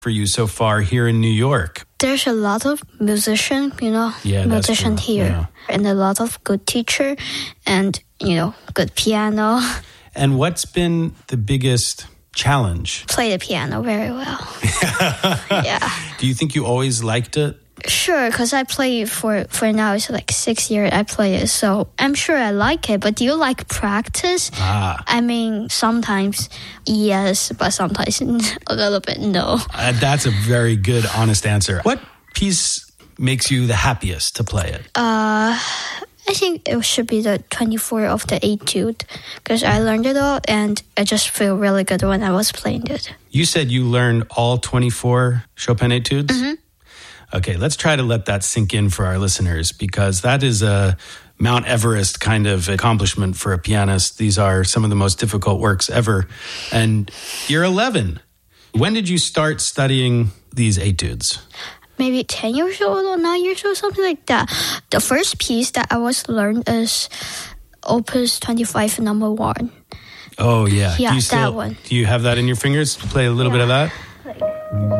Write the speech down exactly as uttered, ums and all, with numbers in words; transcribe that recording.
for you so far here in New York? There's a lot of musician, you know, yeah, musician here, yeah. and a lot of good teacher, and you know, good piano. And what's been the biggest challenge? Play the piano very well. Yeah. Do you think you always liked it? Sure, because I play for for now it's like six years I play it, so I'm sure I like it. But do you like practice? Ah. I mean, sometimes yes, but sometimes a little bit no. Uh, that's a very good, honest answer. What piece makes you the happiest to play it? Uh, I think it should be the twenty-four of the Etude, because I learned it all and I just feel really good when I was playing it. You said you learned all twenty-four Chopin Etudes? Mm-hmm. Okay, let's try to let that sink in for our listeners, because that is a Mount Everest kind of accomplishment for a pianist. These are some of the most difficult works ever. And you're eleven. When did you start studying these etudes? Maybe ten years old or nine years old, something like that. The first piece that I was learned is Opus twenty-five, number one. Oh, yeah. Yeah, do you still, that one. Do you have that in your fingers? Play a little Yeah. bit of that? Like,